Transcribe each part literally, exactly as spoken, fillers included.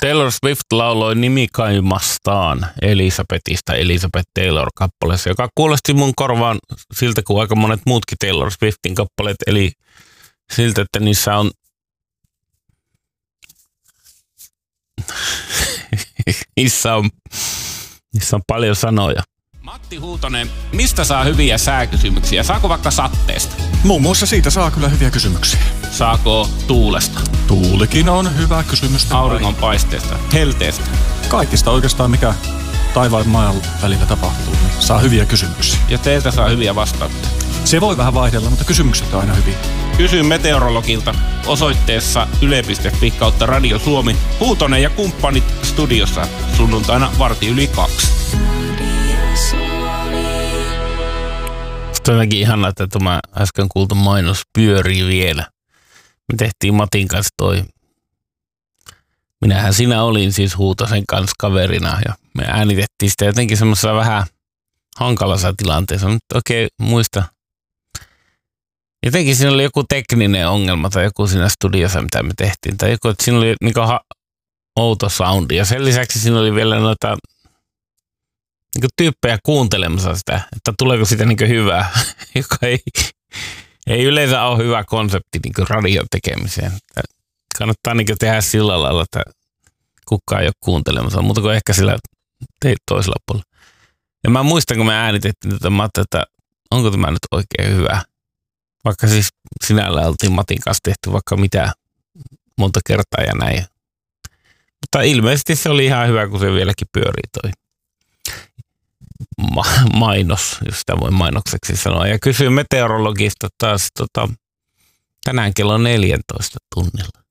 Taylor Swift lauloi nimikaimastaan Elisabethista Elizabeth Taylor-kappaleessa, joka kuulosti mun korvaan siltä kuin aika monet muutkin Taylor Swiftin kappaleet, eli siltä, että niissä on niissä on, niissä on paljon sanoja. Matti Huutonen, mistä saa hyviä sääkysymyksiä? Saako vaikka satteesta? Muun muassa siitä saa kyllä hyviä kysymyksiä. Saako tuulesta? Tuulikin on hyvä kysymys. Auringonpaisteesta? Helteestä? Kaikista oikeastaan, mikä taivaan ja maan välillä tapahtuu, niin saa hyviä kysymyksiä. Ja teiltä saa hyviä vastauksia? Se voi vähän vaihdella, mutta kysymykset on aina hyviä. Kysy meteorologilta osoitteessa yle piste fi kautta Radio Suomi. Huutonen ja kumppanit studiossa sunnuntaina varti yli kaksi. Sitten on jotenkin ihanaa, että tämä äsken kuultu mainos pyörii vielä. Me tehtiin Matin kanssa toi. Minähän sinä olin siis Huutosen kanssa kaverina ja me äänitettiin sitä jotenkin semmoisessa vähän hankalassa tilanteessa. Nyt oikein muista. Jotenkin siinä oli joku tekninen ongelma tai joku siinä studiossa, mitä me tehtiin. Tai joku, että siinä oli niinku ha- outo soundi. Ja sen lisäksi siinä oli vielä noita niinku tyyppejä kuuntelemassa sitä, että tuleeko siitä niinku hyvää, joka ei, ei yleensä ole hyvä konsepti niinku radion tekemiseen. Kannattaa niinku tehdä sillä lailla, että kukaan ei ole kuuntelemassa, mutta kuin ehkä sillä toisella puolella. Ja mä muistan, kun me äänitettiin tätä, mä ajattelin, että onko tämä nyt oikein hyvä. Vaikka siis sinällä oltiin Matin kanssa tehty vaikka mitä monta kertaa ja näin. Mutta ilmeisesti se oli ihan hyvä, kun se vieläkin pyörii toi Ma- mainos, jos sitä voi mainokseksi sanoa. Ja kysyin meteorologista taas tota, tänään kello neljätoista tunnilla.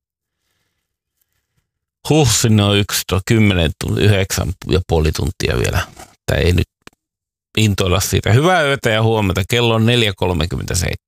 Huh, sinne on yksi, kymmenen, yhdeksän ja puoli tuntia vielä. Tämä ei nyt intoilla siitä. Hyvää yötä ja huomenta. Kello on neljä kolmekymmentäseitsemän.